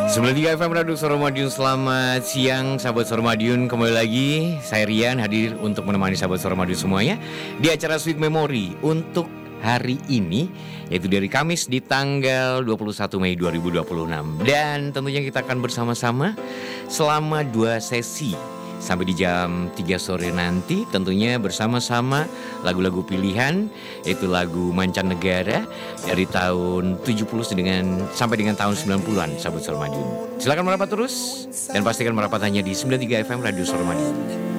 93 FM Radio Suara Madiun. Selamat siang sahabat Suara Madiun. Kembali lagi saya Rian hadir untuk menemani sahabat Suara Madiun semuanya di acara Sweet Memory untuk hari ini, yaitu dari Kamis di tanggal 21 Mei 2026. Dan tentunya kita akan bersama-sama selama 2 sesi sampai di jam 3 sore nanti, tentunya bersama-sama lagu-lagu pilihan, yaitu lagu mancanegara dari tahun 70 sampai dengan tahun 90-an sahabat Suara Madiun. Silakan merapat terus dan pastikan merapat hanya di 93 FM Radio Suara Madiun.